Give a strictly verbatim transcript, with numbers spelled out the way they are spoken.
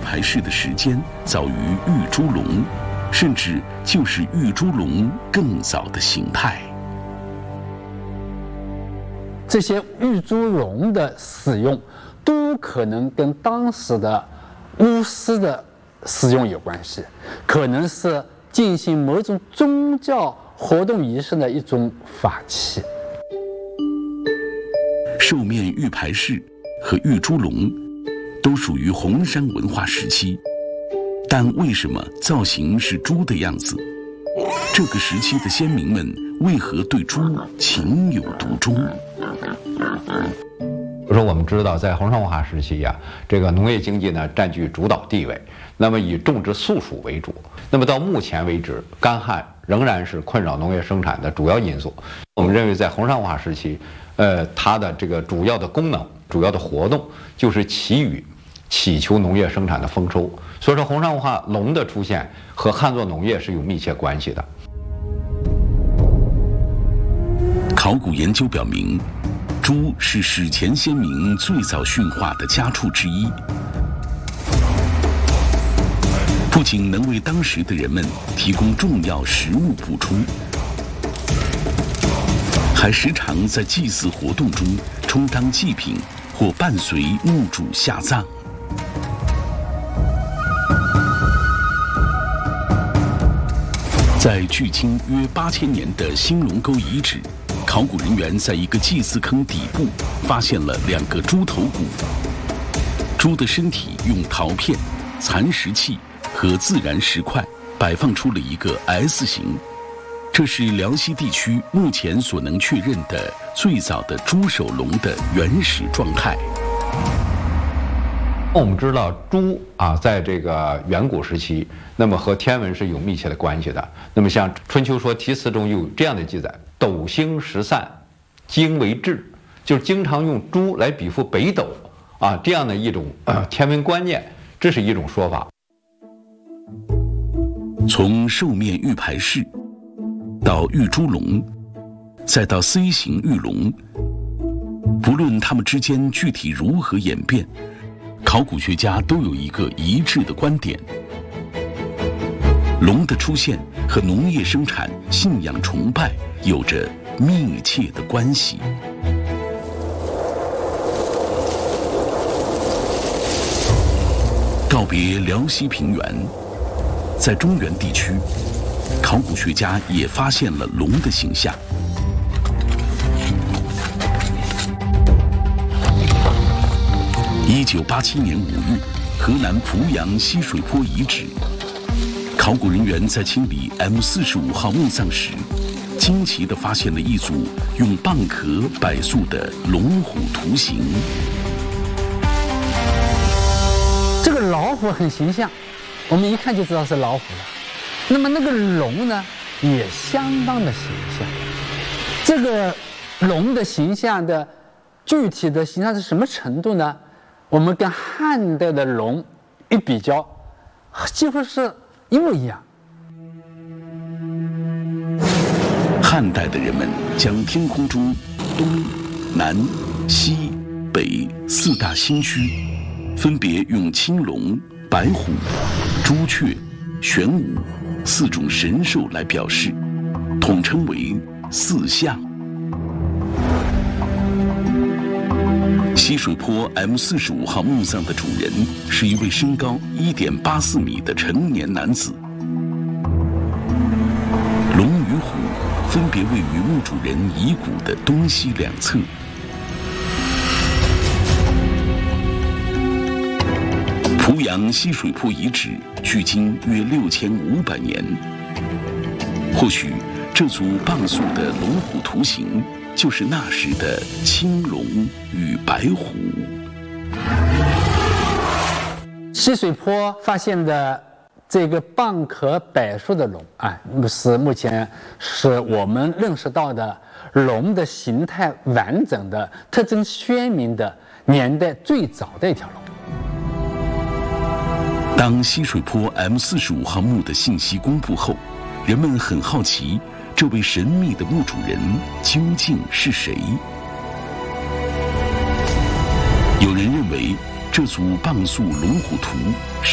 排氏的时间早于玉猪龙，甚至就是玉猪龙更早的形态。 这些玉猪龙的使用，都可能跟当时的巫师的使用有关系，可能是进行某种宗教活动仪式的一种法器。 兽面玉排氏和玉猪龙都属于红山文化时期，但为什么造型是猪的样子？这个时期的先民们为何对猪情有独钟？ 比如说，我们知道在红山文化时期呀、啊，这个农业经济呢占据主导地位，那么以种植粟黍为主。那么到目前为止，干旱仍然是困扰农业生产的主要因素。我们认为，在红山文化时期，呃，它的这个主要的功能、主要的活动就是祈雨，祈求农业生产的丰收。所以说，红山文化龙的出现和汉作农业是有密切关系的。 考古研究表明，猪是史前先民最早驯化的家畜之一，不仅能为当时的人们提供重要食物补充，还时常在祭祀活动中充当祭品或伴随墓主下葬。在距今约八千年的新龙沟遗址，考古人员在一个祭祀坑底部发现了两个猪头骨。猪的身体用陶片、蚕石器和自然石块摆放出了一个 S 型，这是辽西地区目前所能确认的最早的猪首龙的原始状态。 我们知道猪啊，在这个远古时期，那么和天文是有密切的关系的。那么像春秋说题辞中有这样的记载：斗星时散，经为至，就是经常用猪来比附北斗啊，这样的一种、呃、天文观念，这是一种说法。 从兽面玉排氏到玉猪龙，再到 C 型玉龙，不论它们之间具体如何演变，考古学家都有一个一致的观点：龙的出现和农业生产、信仰崇拜有着密切的关系。告别辽西平原，在中原地区，考古学家也发现了龙的形象。一九八七年五月，河南濮阳西水坡遗址，考古人员在清理 M 四十五号墓葬时，惊奇地发现了一组用蚌壳摆塑的龙虎图形。 这个老虎很形象，我们一看就知道是老虎了。那么那个龙呢，也相当的形象。这个龙的形象的具体的形象是什么程度呢？我们跟汉代的龙一比较，几乎是一模一样。 汉代的人们将天空中东、南、西、北四大星区，分别用青龙、白虎、朱雀、玄武四种神兽来表示，统称为四象。西水坡 M 四十五号墓葬的主人是一位身高一点八四米的成年男子。龙与虎分别位于墓主人遗骨的东西两侧。濮阳西水坡遗址距今约六千五百年，或许这组蚌塑的龙虎图形就是那时的青龙与白虎。 西水坡发现的这个蚌壳摆塑的龙啊，是目前是我们认识到的龙的形态完整的、特征鲜明的年代最早的一条龙。 当西水坡 M 四十五号墓的信息公布后，人们很好奇，这位神秘的墓主人究竟是谁？有人认为，这组蚌塑龙虎图